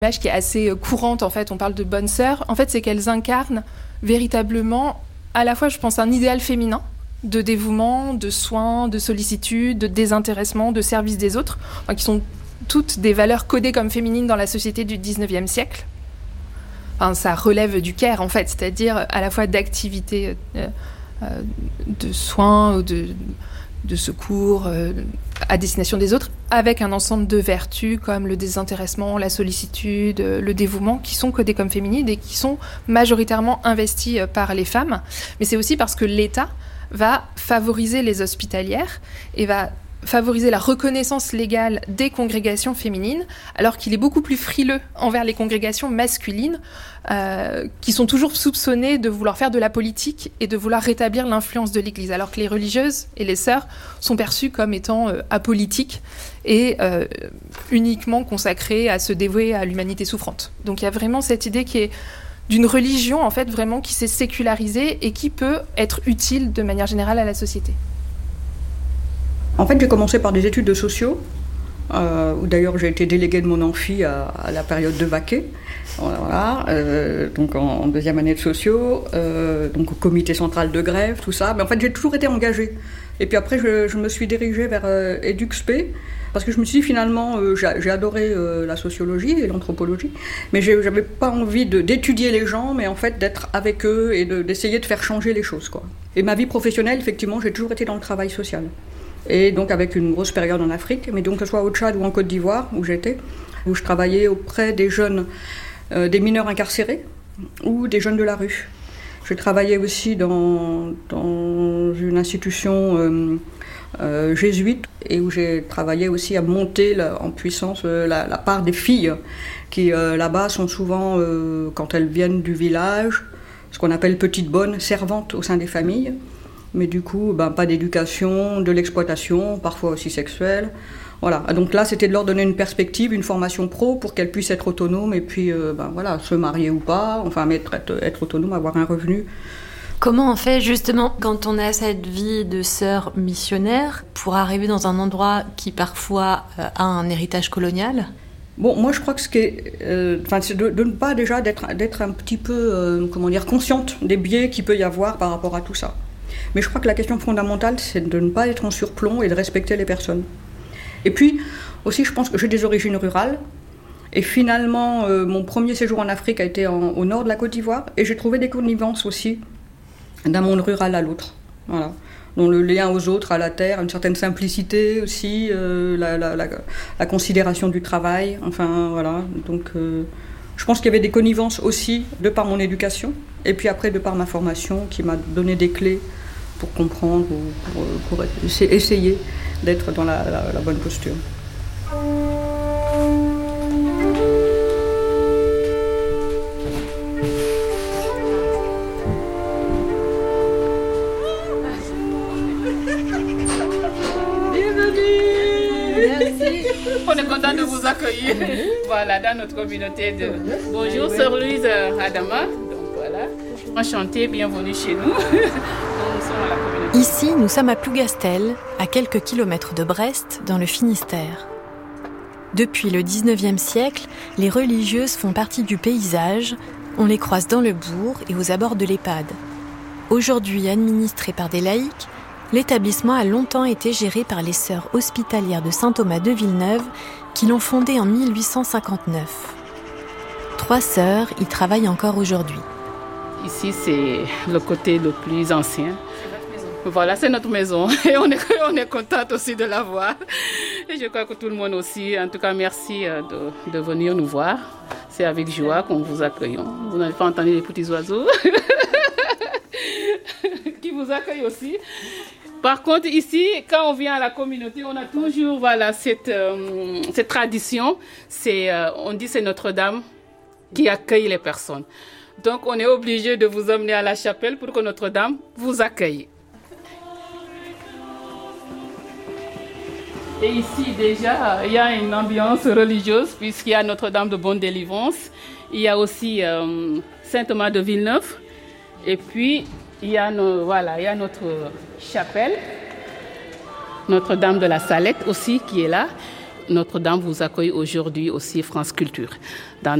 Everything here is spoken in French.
L'image qui est assez courante, en fait, on parle de bonnes sœurs, en fait, c'est qu'elles incarnent véritablement, à la fois, je pense, un idéal féminin, de dévouement, de soins, de sollicitude, de désintéressement, de service des autres, enfin, qui sont toutes des valeurs codées comme féminines dans la société du 19e siècle. Enfin, ça relève du care, en fait, c'est-à-dire à la fois d'activités de soins ou de secours à destination des autres, avec un ensemble de vertus comme le désintéressement, la sollicitude, le dévouement, qui sont codés comme féminines et qui sont majoritairement investis par les femmes. Mais c'est aussi parce que l'État va favoriser les hospitalières et va favoriser la reconnaissance légale des congrégations féminines, alors qu'il est beaucoup plus frileux envers les congrégations masculines, qui sont toujours soupçonnées de vouloir faire de la politique et de vouloir rétablir l'influence de l'Église, alors que les religieuses et les sœurs sont perçues comme étant apolitiques et uniquement consacrées à se dévouer à l'humanité souffrante. Donc il y a vraiment cette idée qui est d'une religion, en fait, vraiment qui s'est sécularisée et qui peut être utile de manière générale à la société. En fait, j'ai commencé par des études de sociaux, où d'ailleurs j'ai été déléguée de mon amphi à la période de Vaquet, voilà, donc en deuxième année de sociaux, donc au comité central de grève, tout ça. Mais en fait, j'ai toujours été engagée. Et puis après, je me suis dirigée vers EduxP, parce que je me suis dit finalement, j'ai adoré la sociologie et l'anthropologie, mais j'avais pas envie d'étudier les gens, mais en fait d'être avec eux et d'essayer de faire changer les choses, quoi. Et ma vie professionnelle, effectivement, j'ai toujours été dans le travail social. Et donc avec une grosse période en Afrique, mais donc que ce soit au Tchad ou en Côte d'Ivoire, où j'étais, où je travaillais auprès des jeunes, des mineurs incarcérés ou des jeunes de la rue. Je travaillais aussi dans une institution jésuite et où j'ai travaillé aussi à monter en puissance la part des filles qui là-bas sont souvent, quand elles viennent du village, ce qu'on appelle petites bonnes, servantes au sein des familles. Mais du coup, pas d'éducation, de l'exploitation, parfois aussi sexuelle. Voilà. Donc là, c'était de leur donner une perspective, une formation pro pour qu'elles puissent être autonomes et puis voilà, se marier ou pas, enfin mais être autonome, avoir un revenu. Comment on fait justement quand on a cette vie de sœur missionnaire pour arriver dans un endroit qui parfois a un héritage colonial ? Bon, moi je crois que ce qui est, c'est de ne pas déjà d'être un petit peu, consciente des biais qu'il peut y avoir par rapport à tout ça. Mais je crois que la question fondamentale, c'est de ne pas être en surplomb et de respecter les personnes. Et puis, aussi, je pense que j'ai des origines rurales. Et finalement, mon premier séjour en Afrique a été au nord de la Côte d'Ivoire. Et j'ai trouvé des connivences aussi d'un monde rural à l'autre. Voilà. Dont le lien aux autres, à la terre, une certaine simplicité aussi, la considération du travail. Enfin, voilà. Donc, je pense qu'il y avait des connivences aussi, de par mon éducation. Et puis après, de par ma formation, qui m'a donné des clés pour comprendre ou pour essayer d'être dans la bonne posture. On est content de vous accueillir voilà, dans notre communauté. Bonjour, sœur Louise Adama. Donc voilà, enchantée, bienvenue chez nous. Ici, nous sommes à Plougastel, à quelques kilomètres de Brest, dans le Finistère. Depuis le 19e siècle, les religieuses font partie du paysage. On les croise dans le bourg et aux abords de l'EHPAD. Aujourd'hui administré par des laïcs, l'établissement a longtemps été géré par les sœurs hospitalières de Saint-Thomas de Villeneuve qui l'ont fondé en 1859. 3 sœurs y travaillent encore aujourd'hui. Ici, c'est le côté le plus ancien. Voilà, c'est notre maison et on est contente aussi de la voir. Et je crois que tout le monde aussi, en tout cas, merci de venir nous voir. C'est avec joie qu'on vous accueille. Vous n'avez pas entendu les petits oiseaux qui vous accueillent aussi. Par contre, ici, quand on vient à la communauté, on a toujours cette tradition. On dit que c'est Notre-Dame qui accueille les personnes. Donc, on est obligé de vous emmener à la chapelle pour que Notre-Dame vous accueille. Et ici, déjà, il y a une ambiance religieuse puisqu'il y a Notre-Dame de Bonne Délivrance. Il y a aussi Saint-Thomas de Villeneuve. Et puis, il y a notre chapelle, Notre-Dame de la Salette aussi qui est là. Notre-Dame vous accueille aujourd'hui aussi France Culture. Dans